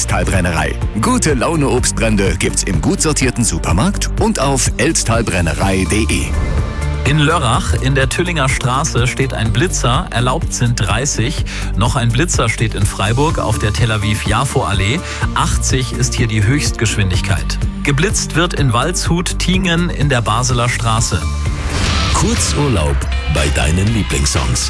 Elztalbrennerei. Gute Laune Obstbrände gibt's im gut sortierten Supermarkt und auf elztalbrennerei.de. In Lörrach in der Tüllinger Straße steht ein Blitzer, erlaubt sind 30. Noch ein Blitzer steht in Freiburg auf der Tel Aviv-Jafo-Allee. 80 ist hier die Höchstgeschwindigkeit. Geblitzt wird in Waldshut-Tiengen in der Baseler Straße. Kurzurlaub bei deinen Lieblingssongs.